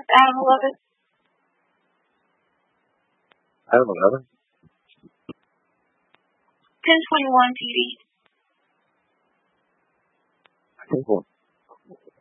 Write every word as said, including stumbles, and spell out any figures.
Adam eleven. Adam eleven. ten twenty-one T V. I think we'll